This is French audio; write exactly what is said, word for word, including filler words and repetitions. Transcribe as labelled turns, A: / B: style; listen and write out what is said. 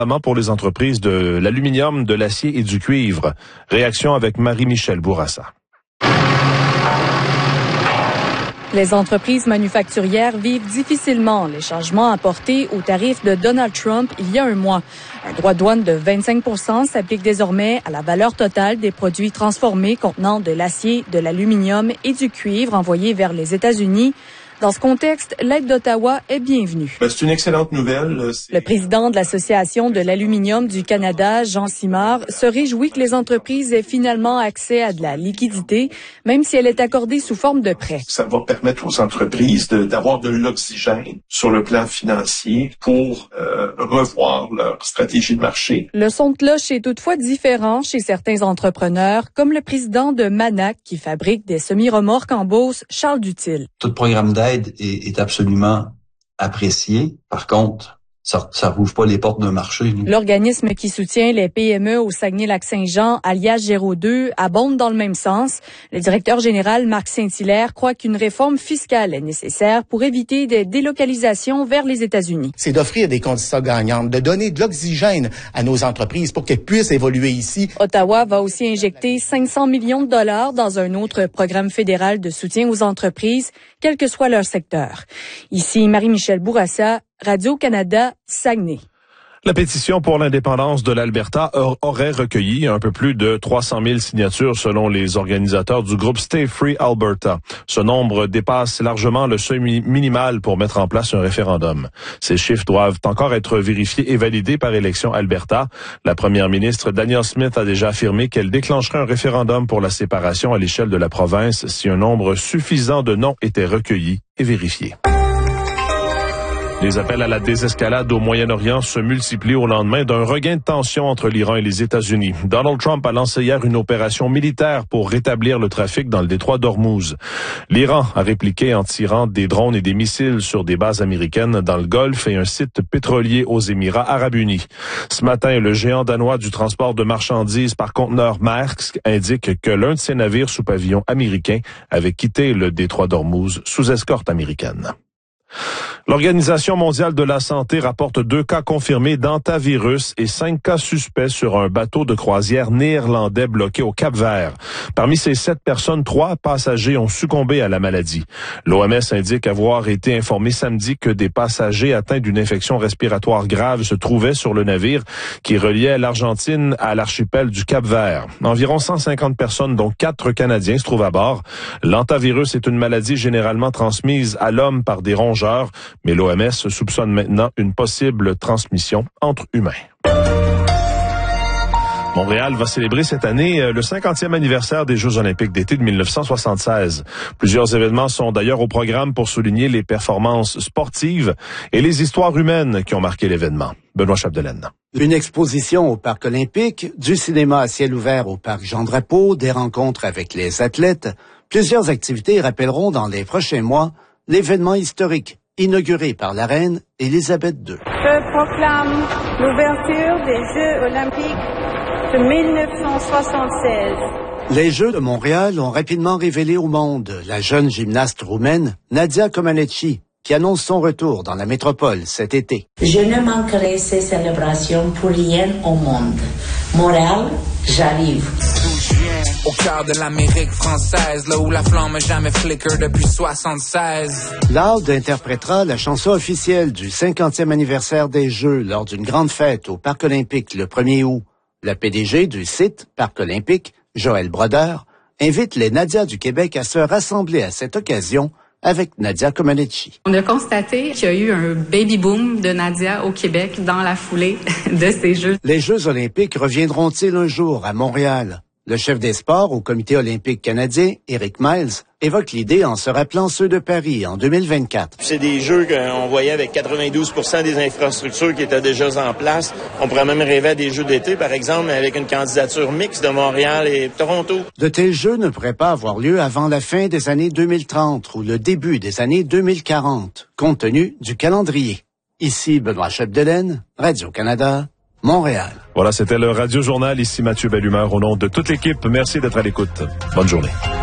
A: pour les entreprises de l'aluminium, de l'acier et du cuivre. Réaction avec Marie-Michel Bourassa.
B: Les entreprises manufacturières vivent difficilement les changements apportés aux tarifs de Donald Trump il y a un mois. Un droit de douane de vingt-cinq pour cent s'applique désormais à la valeur totale des produits transformés contenant de l'acier, de l'aluminium et du cuivre envoyés vers les États-Unis. Dans ce contexte, l'aide d'Ottawa est bienvenue.
C: Ben, c'est une excellente nouvelle.
B: C'est... Le président de l'Association de l'aluminium du Canada, Jean Simard, se réjouit que les entreprises aient finalement accès à de la liquidité, même si elle est accordée sous forme de prêt.
C: Ça va permettre aux entreprises de, d'avoir de l'oxygène sur le plan financier pour euh, revoir leur stratégie de marché.
B: Le son de cloche est toutefois différent chez certains entrepreneurs, comme le président de Manac, qui fabrique des semi-remorques en Beauce, Charles Dutil.
D: Tout programme d'aide Est, est absolument apprécié. Par contre, ça ça rouvre pas les portes d'un marché. Nous.
B: L'organisme qui soutient les P M E au Saguenay-Lac-Saint-Jean, alias Géraud deux, abonde dans le même sens. Le directeur général Marc Saint-Hilaire croit qu'une réforme fiscale est nécessaire pour éviter des délocalisations vers les États-Unis.
E: C'est d'offrir des conditions gagnantes, de donner de l'oxygène à nos entreprises pour qu'elles puissent évoluer ici.
B: Ottawa va aussi injecter cinq cents millions de dollars dans un autre programme fédéral de soutien aux entreprises, quel que soit leur secteur. Ici Marie-Michel Bourassa, Radio-Canada, Saguenay.
A: La pétition pour l'indépendance de l'Alberta aurait recueilli un peu plus de trois cent mille signatures selon les organisateurs du groupe Stay Free Alberta. Ce nombre dépasse largement le seuil minimal pour mettre en place un référendum. Ces chiffres doivent encore être vérifiés et validés par Élections Alberta. La première ministre Danielle Smith a déjà affirmé qu'elle déclencherait un référendum pour la séparation à l'échelle de la province si un nombre suffisant de noms était recueilli et vérifié. Les appels à la désescalade au Moyen-Orient se multiplient au lendemain d'un regain de tension entre l'Iran et les États-Unis. Donald Trump a lancé hier une opération militaire pour rétablir le trafic dans le détroit d'Ormuz. L'Iran a répliqué en tirant des drones et des missiles sur des bases américaines dans le Golfe et un site pétrolier aux Émirats arabes unis. Ce matin, le géant danois du transport de marchandises par conteneur Maersk indique que l'un de ses navires sous pavillon américain avait quitté le détroit d'Ormuz sous escorte américaine. L'Organisation mondiale de la santé rapporte deux cas confirmés d'hantavirus et cinq cas suspects sur un bateau de croisière néerlandais bloqué au Cap-Vert. Parmi ces sept personnes, trois passagers ont succombé à la maladie. L'O M S indique avoir été informé samedi que des passagers atteints d'une infection respiratoire grave se trouvaient sur le navire qui reliait l'Argentine à l'archipel du Cap-Vert. Environ cent cinquante personnes, dont quatre Canadiens, se trouvent à bord. L'hantavirus est une maladie généralement transmise à l'homme par des rongeurs, mais l'O M S soupçonne maintenant une possible transmission entre humains. Montréal va célébrer cette année le cinquantième anniversaire des Jeux olympiques d'été de dix-neuf cent soixante-seize. Plusieurs événements sont d'ailleurs au programme pour souligner les performances sportives et les histoires humaines qui ont marqué l'événement. Benoît Chapdelaine.
F: Une exposition au Parc olympique, du cinéma à ciel ouvert au Parc Jean-Drapeau, des rencontres avec les athlètes. Plusieurs activités rappelleront dans les prochains mois l'événement historique inauguré par la reine Élisabeth deux.
G: Je proclame l'ouverture des Jeux olympiques de dix-neuf cent soixante-seize.
F: Les Jeux de Montréal ont rapidement révélé au monde la jeune gymnaste roumaine Nadia Comaneci, qui annonce son retour dans la métropole cet été.
H: Je ne manquerai ces célébrations pour rien au monde. Montréal, j'arrive.
I: Au cœur de l'Amérique française, là où la flamme n'a jamais flicker depuis soixante-seize.
F: Loud interprétera la chanson officielle du cinquantième anniversaire des Jeux lors d'une grande fête au Parc olympique le premier août. La P D G du site Parc olympique, Joël Brodeur, invite les Nadias du Québec à se rassembler à cette occasion avec Nadia Comaneci.
J: On a constaté qu'il y a eu un baby boom de Nadia au Québec dans la foulée de ces Jeux.
F: Les Jeux olympiques reviendront-ils un jour à Montréal? Le chef des sports au Comité olympique canadien, Eric Miles, évoque l'idée en se rappelant ceux de Paris en deux mille vingt-quatre.
K: C'est des Jeux qu'on voyait avec quatre-vingt-douze pour cent des infrastructures qui étaient déjà en place. On pourrait même rêver à des Jeux d'été, par exemple, mais avec une candidature mixte de Montréal et Toronto.
F: De tels Jeux ne pourraient pas avoir lieu avant la fin des années deux mille trente ou le début des années deux mille quarante, compte tenu du calendrier. Ici Benoît Chapdelaine, Radio-Canada, Montréal.
A: Voilà, c'était le Radio Journal. Ici Mathieu Bellumeur au nom de toute l'équipe. Merci d'être à l'écoute. Bonne journée.